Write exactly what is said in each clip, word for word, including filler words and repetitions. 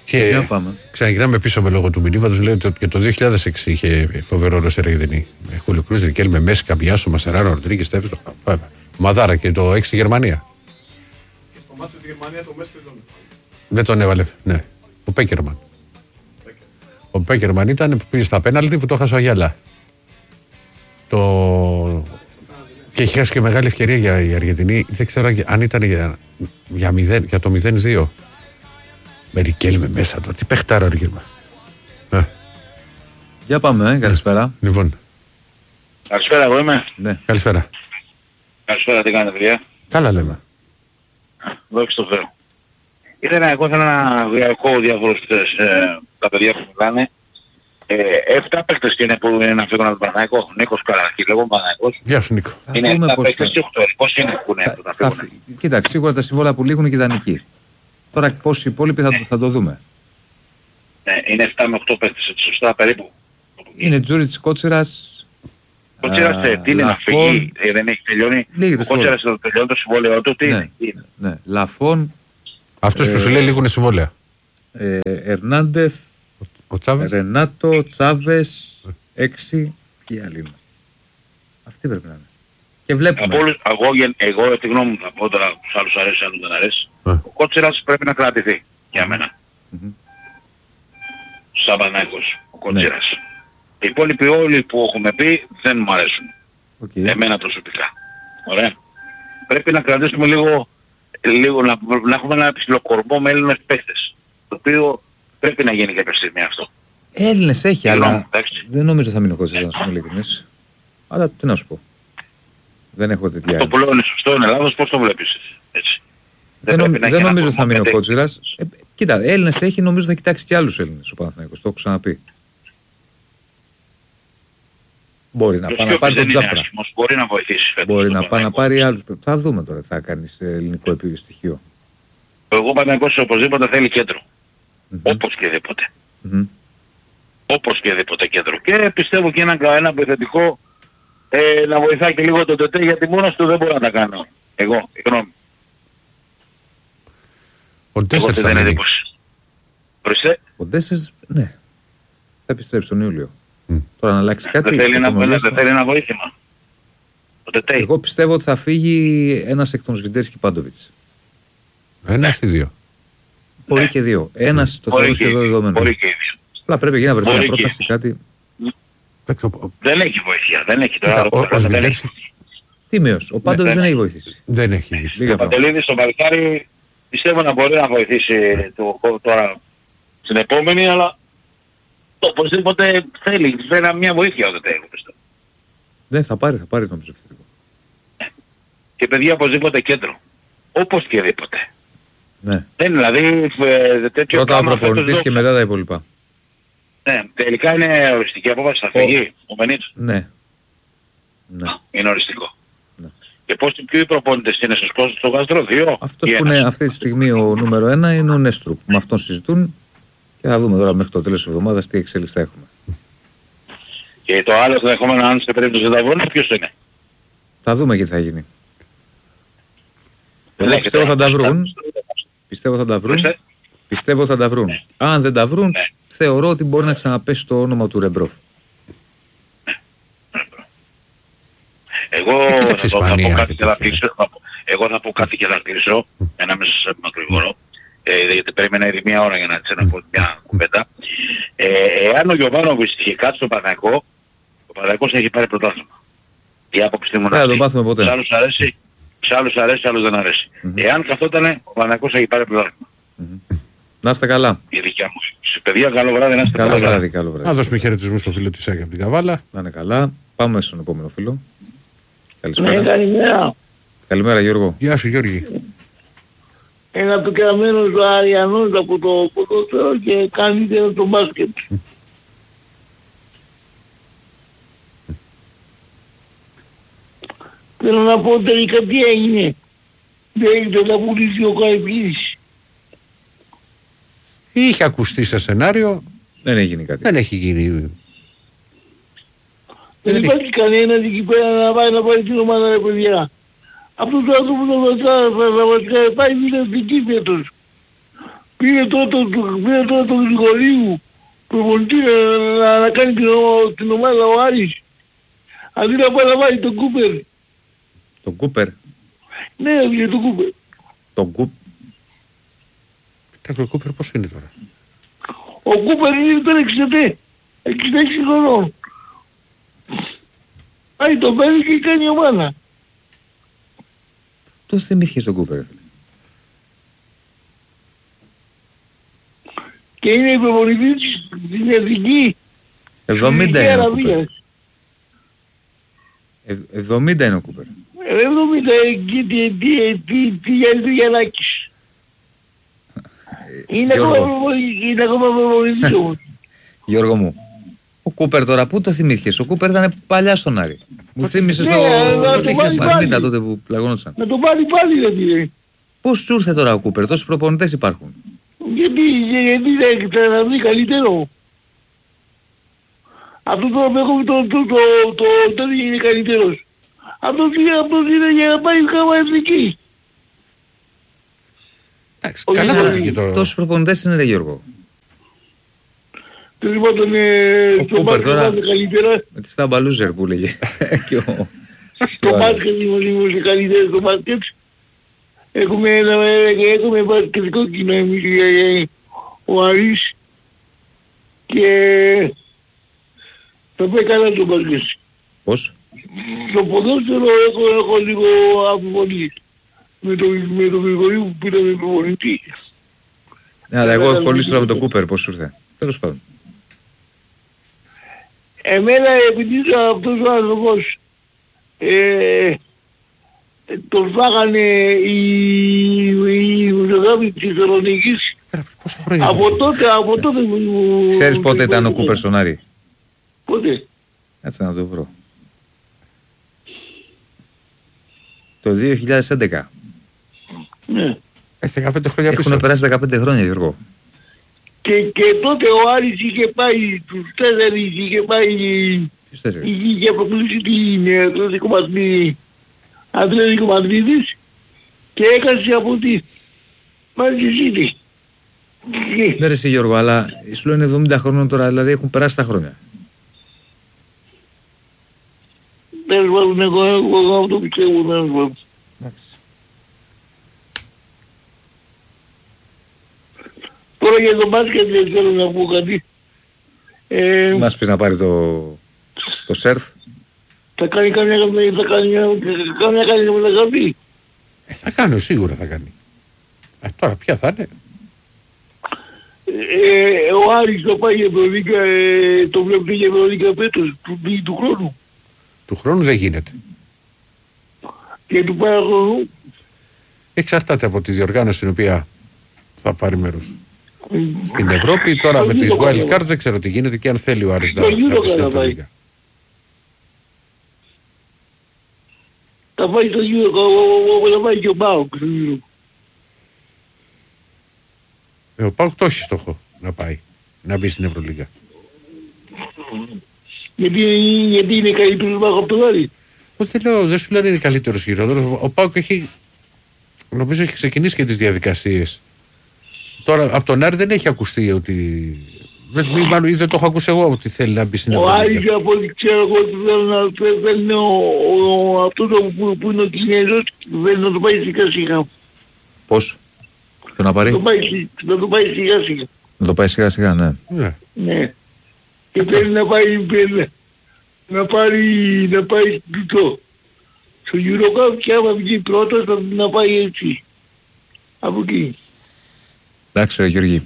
Και ξαναγυρνάμε πίσω με λόγο του μηνύματος. Λέει ότι και το δύο χιλιάδες έξι είχε φοβερό ρόστερ Αργεντινή. Με Χούλιο Κρούζ, Ρικέλ, με Μέση, Καμπιάσο, Μασεράνο, Ροντρίγκες, Στέφες. Μαδάρα και το έξι στη Γερμανία. Και στο μάτσο τη Γερμανία το Μέση δεν τον δεν τον έβαλε, ναι. Ο Πέκερμαν. Ο Πέκερμαν ήταν που πήγε στα πέναλτι που το έχασε ο Αγιάλα. Το... Και έχει χάσει και μεγάλη ευκαιρία για η Αργεντινή. Δεν ξέρω αν ήταν για, για, μηδέν, για το μηδέν δύο. Με Ρικέλ με μέσα του. Τι παιχτάρα ο Ρικέλ. Ε. Για πάμε, ε, καλησπέρα. Λοιπόν. Καλησπέρα, εγώ είμαι. Ναι. Καλησπέρα. Καλησπέρα, τι κάνετε, παιδιά. Καλά λέμε. Δόξα τω Θεώ. Ήθελα, εγώ ήθελα να ακούω διάφορους ε, τα παιδιά που μιλάνε. Εφτά παίκτες και είναι που είναι να φύγουν από τον Παναθηναϊκό. Νίκος Καρακή, λέγω Παναθηναϊκός. Γεια σου Νίκο. Είναι εφτά παίκτες και οκτώ. Πώς είναι που είναι να φύγουν. Κοίταξε, σίγουρα τα συμβόλαια που λήγουν και ιδανικοί. Τώρα πόσοι υπόλοιποι θα, θα το δούμε. Ναι, είναι εφτά με οκτώ παίκτες, σωστά περίπου. Είναι Τζούριτς, Κότσιρας. Κότσιρας τι είναι να φύγει, δεν έχει τελειώνει. Ο Κότσιρας το τελειώνει το συμβόλαιο του, τι είναι. Ναι, Λαφών. Αυτός που σου λέει λήγουν συμβόλαια. Ερνάντεθ. Ο Τσάβες. Ρενάτο, Τσάβες, έξι και άλλοι είναι. Αυτή πρέπει να είναι. Και βλέπουμε. Από όλους, εγώ, εγώ τη γνώμη μου θα πω τώρα, τους άλλους αρέσει, άλλους δεν αρέσει. Mm. Ο Κότσιρας πρέπει να κρατηθεί για μένα. Mm-hmm. Σαν Παναθηναϊκός, ο Κότσιρας. Ναι. Οι υπόλοιποι όλοι που έχουμε πει δεν μου αρέσουν. Okay. Εμένα προσωπικά. Ωραία. Πρέπει να κρατήσουμε λίγο, λίγο να, να έχουμε ένα ψηλοκορμό με Έλληνες παίχτες. Το οποίο πρέπει να γίνει κάποια στιγμή αυτό. Έλληνες έχει, και αλλά εντάξει. Δεν νομίζω θα μείνει ο Κότσιρας να σου είμαι ειλικρινής. Αλλά τι να σου πω. Δεν έχω τέτοια. Αυτό που λέω είναι σωστό, είναι λάθος, πώς το βλέπεις έτσι. Δεν, δεν, νομ, δεν νομίζω θα μείνει ο Κότσιρας. Ε, κοίτα, Έλληνες έχει, νομίζω θα κοιτάξει και άλλους Έλληνες ο Παναθηναϊκός, το έχω ξαναπεί. Μπορεί να πάει να πάρει τον Τζάπρα. Μπορεί να βοηθήσει. Μπορεί να πάει να πάρει άλλους. Θα δούμε τώρα τι θα κάνει σε ελληνικό στοιχείο. Εγώ Παναθηναϊκός οπωσδήποτε θέλει κέντρο. Mm-hmm. Όπως και δίποτε. Mm-hmm. Όπως και δίποτε κέντρο. Και πιστεύω και ένα, ένα επιθετικό ε, να βοηθάει και λίγο τον Τετέ, γιατί μόνος του δεν μπορώ να τα κάνω. Εγώ, η γνώμη. Ο Ντέσσερς θα είναι. Ο Ντέσσερς, ναι. Θα επιστρέψει τον Ιούλιο. Mm. Τώρα να αλλάξει κάτι. Δεν θέλει, να, δεν θέλει ένα βοήθημα. Ο Τετέ. Εγώ πιστεύω ότι θα φύγει ένας εκ των Σβιντέρσκι και Πάντοβιτς. Ένας ή δύο. Μπορεί ναι. και δύο. Ένας το θεωρώ σχεδόν δεδομένο. Μπορεί και δύο. Απλά πρέπει να βρεθεί μια πρόταση κάτι. Δεν έχει βοήθεια. Δεν έχει τώρα. Τι μείος. Ο Πάντοβιτς δεν έχει βοηθήσει. Δεν έχει. Ο Παντελίδης στο Παλικάρι πιστεύω να μπορεί να βοηθήσει τώρα στην επόμενη, αλλά οπωσδήποτε θέλει. Θέλει μια βοήθεια δεν θέλει. Δεν θα πάρει, θα πάρει νομίζω επιθετικό. Και παιδιά οπωσδήποτε κέντρο. Όπως και δίποτε. Ναι. Δεν δηλαδή ε, τέτοιο πρώτα ο προπονητής και μετά τα υπόλοιπα. Ναι, τελικά είναι οριστική απόφαση, θα φύγει ο Μπενίτς. Ναι. ναι. Είναι οριστικό. Ναι. Και πώς ποιοι προπονητές είναι στους κόσμους στο Γαστρό, δύο. Αυτός που είναι αυτή τη στιγμή ο νούμερο ένα είναι ο Νέστρουπ. Με αυτόν συζητούν και θα δούμε τώρα μέχρι το τέλος της εβδομάδας τι εξέλιξη θα έχουμε. Και το άλλο ενδεχόμενο αν σε περίπτωση δεν τα βρουν, ποιος είναι. Θα δούμε και τι θα γίνει. Εγώ πιστεύω θα τα βρουν. Πιστεύω θα τα βρουν. Πιστεύω θα τα βρουν. Ναι. Αν δεν τα βρουν, ναι. θεωρώ ότι μπορεί να ξαναπέσει το όνομα του Ρεμπρόφ. Ναι. Εγώ θα, θα, θα πω κάτι και θα κλείσω. Εγώ θα πω κάτι και θα κλείσω. Ένα μέσα σε μακρηγορό. Ε, γιατί περίμενα ήδη μία ώρα για να της πω μια κουβέντα. Ε, εάν ο Γιωβάνοβιτς είχε κάτι στο Παναθηναϊκό, ο Παναθηναϊκός έχει πάρει πρωτάθλημα. Η άποψη μου είναι αυτή. Σε άλλους αρέσει, σε άλλους αρέσει, σε άλλους δεν αρέσει. Mm-hmm. Εάν καθότανε, ο Παναθηναϊκός έχει πάρει πρωτάθλημα. Mm-hmm. Να είστε καλά. Η δικιά μου. Σε παιδιά, καλό βράδυ, να είστε καλό καλά. Βράδυ, καλό βράδυ. Να δώσουμε χαιρετισμούς στο φίλο της Άγια από την Καβάλα. Να είναι καλά. Πάμε στον επόμενο φίλο. Καλησπέρα. Ναι, καλημέρα. Καλημέρα Γιώργο. Γεια σου Γιώργη. Ένα πικραμένος ο Αριανός από το ποδόσφαιρο και κάνει και το μπάσκετ. Θέλω να πω τελικά τι έγινε. Δεν έγινε να πουλήσει ο Καρυπίδης. Είχε ακουστεί σε σενάριο. Δεν έχει γίνει κάτι. Δεν έχει γίνει. Δεν υπάρχει κανένας εκεί πέρα να πάει να πάρει την ομάδα ρε παιδιά. Αυτό το άνθρωπο το βασικά θα πάει δημιουργική φέτος. Πήρε τώρα τον Γρηγορίου προπονητή να, να κάνει την, την ομάδα ο Άρης. Αντί να πάει να βάλει τον Κούπερ. Τον Κούπερ. Ναι, για τον Κούπερ. Τον Κούπερ. Κοιτάξτε, ο Κούπερ πώς είναι τώρα? Ο Κούπερ είναι τώρα εξήντα έξι χρονών. Πάει το παίρνει και κάνει ομάδα. Πώς θυμήθηκες τον Κούπερ? Και είναι προπονητής στην Εθνική εβδομήντα είναι ο Κούπερ. εβδομήντα είναι ο Κούπερ. εβδομήντα εκεί τι γίνει του Γιαννάκης. Είναι ακόμα προπονητής όμως. Γιώργο μου, ο Κούπερ τώρα πού το θυμήθηκες? Ο Κούπερ ήταν παλιά στον Άρη. Μου θύμισες το Μαρμίτα τότε που πλαγώνωσαν. Να το πάρει πάλι γιατί. Πώς σου ήρθε τώρα ο Κούπερ? Τόσοι προπονητές υπάρχουν. Γιατί, γιατί δεν θα βρει καλύτερο. Αυτό τώρα που έχω το τότε είναι καλύτερος. Αυτός είναι για να πάει κάμα εθνική. Εντάξει, καλά θα βγει το... Τόσοι προπονητές είναι, ρε Γιώργο. Το λοιπόν τον ο Κούπερ τώρα με τη Στάμπα Λούζερ που λέγε. Στο μπάσκετ είμαστε καλύτερα στο μπάσκετ. Έχουμε ένα μπασκετικό κοινό εμείς ο Άρης και θα πάει καλά το μπάσκετ. Πώς? Στο ποδόσφαιρο έχω, έχω λίγο αμφιβολίες με το, με το Γρηγορίου που πήραμε προπονητή. Ναι, αλλά εγώ έχω κολλήσει τώρα με τον Κούπερ, πώς σου ήρθε? Τέλος πάντων. Εμένα επειδή αυτός ο άνθρωπος ε, τον φάγανε οι μουσογράφοι της Θεσσαλονίκης από τότε, από τότε μου... Ξέρεις πότε ήταν ο Κούπερ στον Άρη? Πότε? Κάτσε να το βρω. Το δύο χιλιάδες έντεκα. Ναι. Έχει δεκαπέντε χρόνια πίσω. Έχουν περάσει δεκαπέντε χρόνια, Γιώργο. Και, και τότε ο Άρης είχε πάει, τους τέσσερις είχε πάει, είχε αποκλείσει την Ατλέτικο Μαδρίδη, Ατλέτικο Μαδρίδης και έκασε από τη Manchester City. Ναι ρε εσύ Γιώργο, αλλά σου λένε εβδομήντα χρόνων τώρα, δηλαδή έχουν περάσει τα χρόνια. Δεν βάλουν εγώ, εγώ αυτό πιστεύω, δεν βάλουν. Τώρα για το μπάσκετ δεν θέλω να πω κάτι. Ε, Μας πεις να πάρει το, το σερφ. Θα κάνει καμιά θα κάνει καμιά κάνει μεταγραφή. Ε, θα κάνει, σίγουρα θα κάνει. Ε, τώρα ποια θα είναι? Ε, ο Άρης θα πάει για Ευρωλίγκα, ε, το βλέπει για Ευρωλίγκα φέτος, του, του χρόνου. Του χρόνου δεν γίνεται. Και του παραχρόνου. Εξαρτάται από τη διοργάνωση στην οποία θα πάρει μέρος. Στην Ευρώπη τώρα με τις wild card δεν ξέρω τι γίνεται και αν θέλει ο Άρης να πει στην Ευρωλίγκα. Θα πάει στο γύρο, θα πάει και ο Πάοκ. Ε, ο Πάοκ το έχει στόχο να πάει, να μπει στην Ευρωλίγκα. Γιατί, γιατί είναι καλύτερος Πάοκ από τον Άρη. Δεν λέω, δεν σου λένε είναι καλύτερος χειρότερος. Ο Πάοκ έχει, νομίζω έχει ξεκινήσει και τις διαδικασίες. Τώρα από τον Άρη δεν έχει ακουστεί ότι... Δεν, μάλλον, ή δεν το έχω ακούσει εγώ ότι θέλει να μπει στην Ευρωλίγκα. Ο Άρης από ό,τι ξέρω εγώ ότι θέλει αυτό που, που είναι ο Κινέζος θέλει να το πάει σιγά σιγά. Πώς? Θέλω να πάρει? Να το πάει σιγά σιγά. Να το πάει σιγά σιγά, ναι. Ναι. Ναι. Και θέλει να πάει να πάρει να πάει στο στο Eurocup και άμα βγει πρώτος θα να πάει έτσι. Από εκεί. Εντάξει ρε Γιώργη.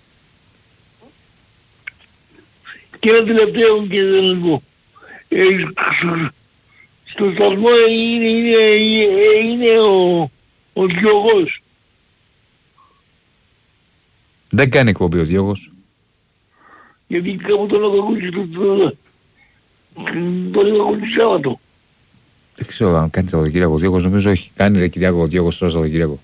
Και ένα τελευταίο και δεν θα πω. Ε, στο σταθμό είναι, είναι, είναι, είναι ο, ο Διώγος. Δεν κάνει εκπομπή ο Διώγος. Γιατί κάπου τον έχω ακούσει το, το, τον έχω ακούσει Σάββατο. Δεν ξέρω αν κάνει Σαββατοκύριακο ο Διώγος, νομίζω όχι. Κάνει ρε Κυριάκο ο Διώγος τώρα Σαββατοκύριακο.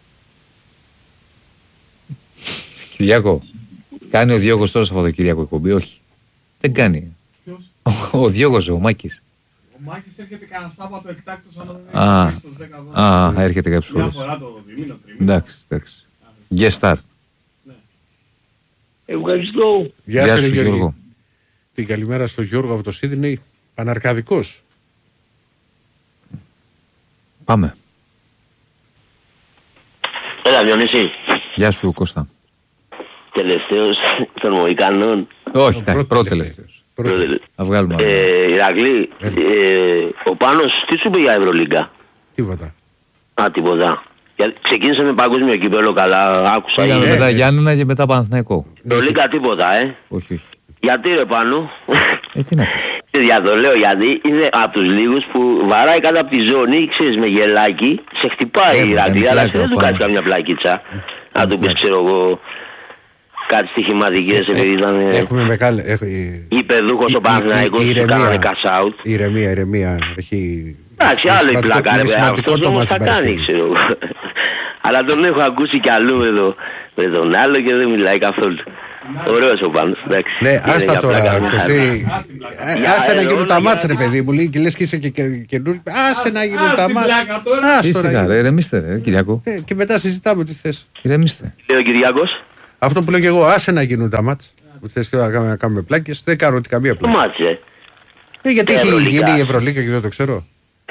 Κυριάκο, κάνει ο Διώγος τώρα Σαββατοκύριακο εκπομπή, όχι. Δεν κάνει. Ποιος? Ο, ο Διώγος, ο Μάκης. Ο Μάκης έρχεται κανένα Σάββατο εκτάκτος, αλλά δεν είναι στους δέκα. Α, έρχεται κάποιες φορές. Μια φορά το δίμηνο, τρίμηνο. Εντάξει, εντάξει. Guest star. Ναι. Ευχαριστώ. Γεια Γεια σου σου, Γιώργο. Γιώργο. Την καλημέρα στο Γιώργο από το Σίδνεϊ. Παναρκαδικός. Πάμε. Έλα Διονύση, Γεια σου Κώστα. τελευταίος των Μοϊκανών. Όχι, εντάξει, Πρώτο πρώτο τελευταίος. τελευταίο. Πρώτο. Να βγάλουμε άλλο. Ε, Ηρακλή, ε, ο Πάνος τι σου είπε για Ευρωλίγκα? Τίποτα. Α, τίποτα. Γιατί ξεκίνησε με παγκόσμιο κύπελλο, καλά, άκουσα. Πήγαμε ε, μετά ε. Γιάννενα και μετά Παναθηναϊκό. Ευρωλίγκα τίποτα, ε. Όχι, όχι. Γιατί ρε Πάνο? Ε, τι να πω. Για το λέω, γιατί είναι από τους λίγους που βαράει κάτω από τη ζώνη, ξέρεις, με γελάκι, σε χτυπάει Ε, η Ηρακλή, κάνει αλλά πλάκα δεν ο του κάνεις Πάνος. καμιά πλακίτσα. Να του πεις, ξέρω εγώ, κάτι στοιχηματικές, επειδή ήταν Έχουμε μεγάλη. Έχει... υπεδούχος η- ο η- Παναθηναϊκός, η- η του ηρεμία. κάνανε cash out. Ηρεμία, ηρεμία. Έχει... Εντάξει, είναι άλλο η σημαντικό- πλάκα, ρε είναι παιδιά. σημαντικό Αυτός το όμως μάτς θα την κάνει, Παρασκευή. ξέρω εγώ. Αλλά τον έχω ακούσει κι αλλού με, το, με τον άλλο και δεν μιλάει καθόλου. Ωραίος ο Πάνος, εντάξει. Ναι, Είναι άστα για πλάκα, τώρα, μια Κωστή. Ας την πλάκα. Ε, Για Άσε να γίνουν όλα, τα για- μάτς ρε παιδί μου, λέει, και λες και είσαι και και- καινούριο. Άσε να γίνουν Ας τα την μάτς. πλάκα τώρα. Άστο να Ήσυχα, γίνουν. ρε, ηρεμήστε, ρε, Κυριακό. Ε, Και μετά συζητάμε τι θες. Ηρεμήστε. Λέει ο Κυριάκος, Αυτό που λέω και εγώ, άσε να γίνουν τα μάτς. Που θες και να κάνουμε- να κάνουμε πλάκες, δεν κάνω ούτε καμία το πλάκα. μάτσε. Ε, γιατί έχει Ευρωλίγκα. γίνει η Ευρωλίγκα και δεν το ξέρω.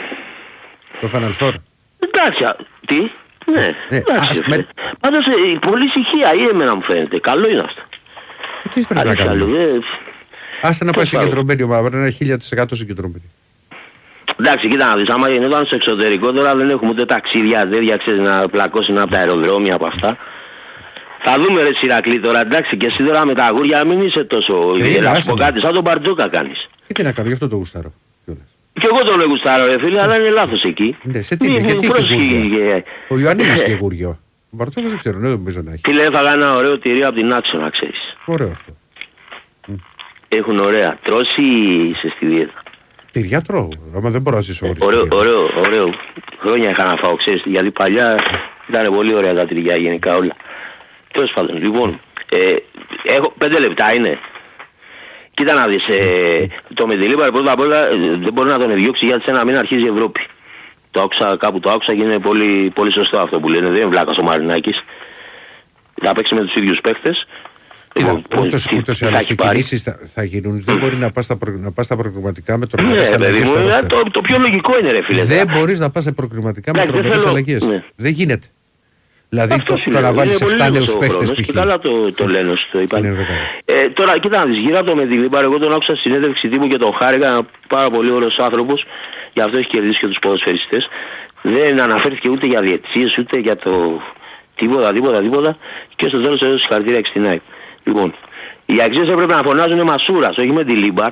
Το Final Four. Εντάξει, α, τι, ναι, Ε, εντάξει. ας με- Πάντως, ε, πολύ ησυχία ή εμένα μου φαίνεται, καλό είναι αυτό. Ε, Τι πρέπει να Άλλος αλλού, κάνουμε. ε, Άσε να πάει Πώς πάμε. συγκεντρωμένη ομάδα, πρέπει να είναι χίλια τοις εκατό συγκεντρωμένη. Εντάξει, κοίτα να δεις, άμα γινόταν στο εξωτερικό τώρα δεν έχουμε ούτε ταξίδια, τέτοια, ξέρεις, να πλακώσουν από τα αεροδρόμια από αυτά. Θα δούμε ρε Σιρακλή τώρα, εντάξει, και εσύ τώρα με τα αγούρια μην είσαι τόσο... Ε, Ε, να σου άσε πω το. κάτι, σαν τον Μπαρτζόκα κάνεις. Και τι να κάνω, γι' αυτό το γουστάρω. κιόλας. Και εγώ τον γουστάρω ρε φίλε, αλλά είναι λάθος εκεί. Ναι, σε τι Μη- είναι, μη γιατί έχει πρόσχει, γούρια. ε, Ο Ιωαννίδης είχε γούργιο. Ο Μπαρτσόκας δεν ξέρω, δεν νομίζω να έχει. Φίλε, έφαγα ένα ωραίο τυρί από την Άξο, να ξέρεις. Ωραίο αυτό. Έχουν ωραία. Τρως ή είσαι στη δίαιτα? Τυριά τρώω, άμα δεν μπορώ να ζήσω χωρίς Ωραίο, τυριά. ωραίο, ωραίο. Χρόνια είχα να φάω, ξέρεις, γιατί παλιά ήταν πολύ ωραία τα τυριά γενικά όλα. Τέλος πάντων, λοιπόν, ε, έχω πέντε λεπτά είναι. Κοίτα να δεις, ε, το Μεντιλίμπαρ πρώτα απ' όλα ε, δεν μπορεί να τον διώξει γιατί σε ένα μήνα αρχίζει η Ευρώπη. Το άκουσα, κάπου το άκουσα και είναι πολύ, πολύ σωστό αυτό που λένε, δεν είναι βλάκας ο Μαρινάκης. Θα παίξει με τους ίδιους παίχτες. Κοίτα, Λοιπόν, ούτως, τι- ούτως ή τι θα άλλως έχει οι πάρει. κινήσεις θα, θα γίνουν. Δεν μπορεί να πας στα, προ, να πας στα προκριματικά με Ναι, τρομερές παιδί αλλαγές μου, στο ε, ρόστερ. το, το πιο λογικό είναι ρε φίλε. Δεν τώρα. μπορείς να πας σε προκριματικά με Εντάξει, δεν τρομερές θέλω- αλλαγές. ναι. Δεν γίνεται. Δηλαδή Αυτό το, σου το λέω, να βάλεις είναι πολύ επτά λίγος νέους ο παίχτες χρόνος π.χ. Και καλά το, το λένε στο είπαν. Είναι δεκάδα. Ε, τώρα κοίτα να δεις, γύρω το με τη Λίμπαρ, εγώ τον άκουσα στη συνέντευξη τύπου και τον χάρηκα, ένα πάρα πολύ ωραίος άνθρωπος, γι' αυτό έχει κερδίσει και τους ποδοσφαιριστές. Δεν αναφέρθηκε ούτε για διαιτησίες, ούτε για το τίποτα, τίποτα, τίποτα και στο τέλος έδωσε συγχαρητήρια και στην ΑΕΚ. Λοιπόν, οι αξίες έπρεπε να φωνάζουν Μασούρας, όχι με τη Λίμπαρ,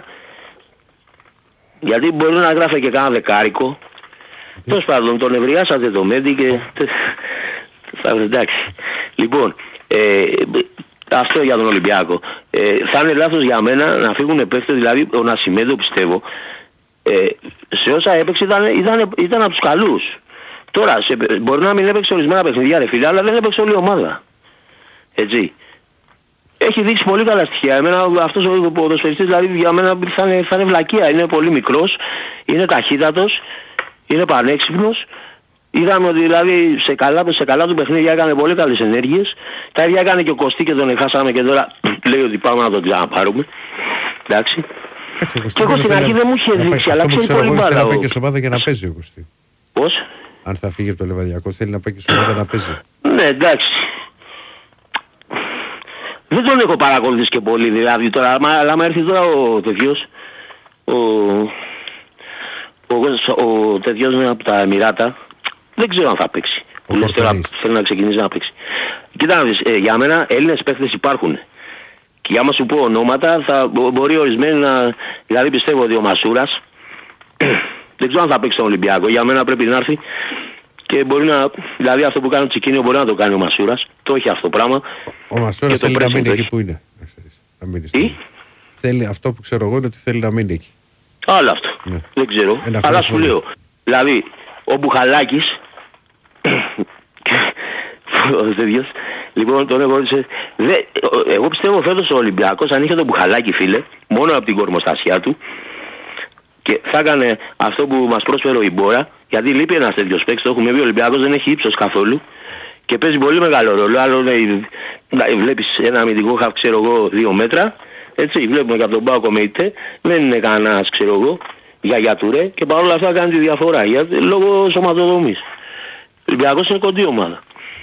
γιατί μπορεί να γράφει και κάνα δεκάρικο. Τέλος πάντων, τον ευριάσατε το Μέντι και... Θα εντάξει. Λοιπόν, ε, αυτό για τον Ολυμπιάκο. Ε, θα είναι λάθος για μένα να φύγουν παίκτες, δηλαδή ο Νασιμέντο πιστεύω, ε, σε όσα έπαιξε ήταν, ήταν, ήταν από τους καλούς. Τώρα, σε, μπορεί να μην έπαιξε ορισμένα παιχνιδιά ρε φίλε, αλλά δεν έπαιξε όλη η ομάδα. Έτσι. Έχει δείξει πολύ καλά στοιχεία. Εμένα αυτός ο ποδοσφαιριστής δηλαδή για μένα θα είναι, θα είναι βλακεία. Είναι πολύ μικρός, είναι ταχύτατος, είναι πανέξυπνος. Είδαμε ότι δηλαδή σε καλά, σε καλά του παιχνίδια έκανε πολύ καλές ενέργειες. Τα ίδια έκανε και ο Κωστή και τον εχάσαμε και τώρα λέει ότι πάμε να τον ξαναπάρουμε. Εντάξει. Κάτσε, ο Κωστής Και εγώ στην θέλει αρχή να- δεν μου είχε να πάει- δείξει, αλλά αυτό που ξέρει ξέρω πολύ εγώ, θέλει μπάλα να πάει ο- και στην ομάδα για να παίζει ο Κωστή. Πώς? Αν θα φύγει από το Λεβαδιακό θέλει να πάει και στην ομάδα να παίζει. Ναι, εντάξει. Δεν τον έχω παρακολουθήσει και πολύ δηλαδή τώρα, αλλά αλλά άμα έρθει τώρα ο τέτοιος, ο, ο, ο, ο τέτοιος είναι από τα Εμιράτα, δεν ξέρω αν θα παίξει. Ο Που λες τώρα Φορτούνης. θέλει να ξεκινήσει να παίξει. Κοίτα να δεις, ε, για μένα Έλληνες παίχτες υπάρχουν. Και για άμα σου πω ονόματα θα μπο- μπορεί ορισμένοι να... Δηλαδή πιστεύω ότι ο Μασούρας δεν ξέρω αν θα παίξει τον Ολυμπιακό. Για μένα πρέπει να έρθει και μπορεί να... Δηλαδή αυτό που κάνει ο Τσικίνιο μπορεί να το κάνει ο Μασούρας. Το έχει αυτό το πράγμα. Ο Μασούρας Και το θέλει να pressing μείνει το εκεί έχει. που είναι. να ξέρεις, Να μείνει Τι? στη- Θέλει, αυτό που ξέρω εγώ είναι ότι θέλει να μείνει εκεί. Άλλο αυτό. Ναι. Δεν ξέρω. Ένα Αλλά χρήσιμο σου είναι. λέω. Δηλαδή ο Μπουχαλάκης ο τέτοιος, λοιπόν τον έχω ρωτήσει, δε, ο- εγώ πιστεύω φέτος ο Ολυμπιακός αν είχε τον Μπουχαλάκη φίλε, μόνο από την κορμοστασιά του και θα έκανε αυτό που μας πρόσφερε ο Ιμπόρα, γιατί λείπει ένας τέτοιος παίκτης, το έχουμε πει ο Ολυμπιακός δεν έχει ύψος καθόλου Και παίζει πολύ μεγάλο ρόλο. Άλλο λέει, βλέπεις ένα αμυντικό χαφ, ξέρω εγώ, δύο μέτρα. Έτσι, βλέπουμε και από τον Πάοκο με ητέ. Δεν είναι κανένας, ξέρω εγώ, για για του ρε. Και παρόλα αυτά κάνει τη διαφορά. Για, λόγω σωματοδομής. Ο Ολυμπιακός είναι κοντή ομάδα.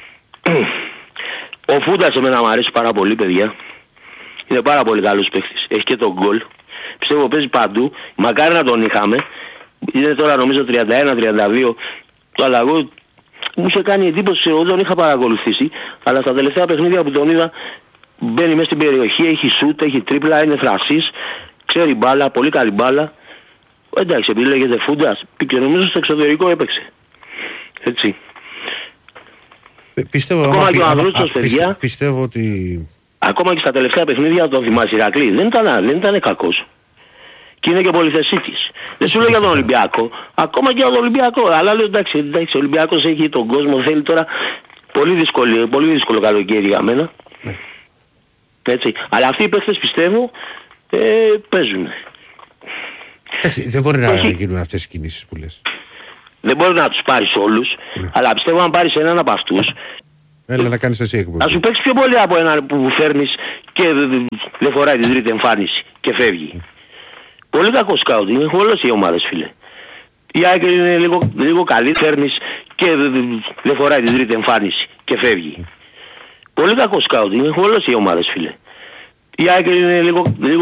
Ο Φούντας εμένα μου αρέσει πάρα πολύ, παιδιά. Είναι πάρα πολύ καλός παίκτης. Έχει και τον γκολ. Πιστεύω παίζει παντού. Μακάρι να τον είχαμε. Είναι τώρα νομίζω τριάντα ένα τριάντα δύο. Αλλά εγώ μου είχε κάνει εντύπωση, εγώ τον είχα παρακολουθήσει. Αλλά στα τελευταία παιχνίδια που τον είδα μπαίνει μέσα στην περιοχή, έχει σούτ, έχει τρίπλα, είναι θρασής. Ξέρει μπάλα, πολύ καλή μπάλα. Εντάξει, επειδή λέγεται Φούντας, και νομίζω στο εξωτερικό έπαιξε. Έτσι. Πιστεύω, ακόμα άμα, και ο Ανδρούτσος, παιδιά, πιστεύω ότι... Ακόμα και στα τελευταία παιχνίδια τον θυμάσαι, Ηρακλή. Δεν ήταν, δεν ήταν κακός. Και είναι και πολυθεσίτης. Δεν σου λέω για τον Ολυμπιακό. Ακόμα και για τον Ολυμπιακό. Αλλά λέω εντάξει, εντάξει, ο Ολυμπιακός έχει τον κόσμο, θέλει τώρα πολύ δύσκολο, πολύ δύσκολο καλοκαίρι για μένα. Ναι. Έτσι. Αλλά αυτοί οι παίχτες πιστεύω ε, παίζουν. Εντάξει, δεν μπορεί να όχι. γίνουν αυτές οι κινήσεις που λες. Δεν μπορεί να τους πάρεις όλους, ναι. Αλλά πιστεύω αν πάρεις έναν από αυτούς, έλα να κάνεις εσύ εκπομπή. να σου παίξει πιο πολύ από έναν που φέρνεις και δεν φοράει την τρίτη εμφάνιση και φεύγει. Mm. Πολύ κακό σκάουτ, είναι όλες οι ομάδες, φίλε. Η ΑΕΚ είναι λίγο, λίγο καλή, φέρνεις και δεν φοράει την τρίτη εμφάνιση και φεύγει. Mm. Πολύ κακό σκάουτ, είναι όλες οι ομάδες, φίλε. Η ΑΕΚ είναι λίγο, λίγο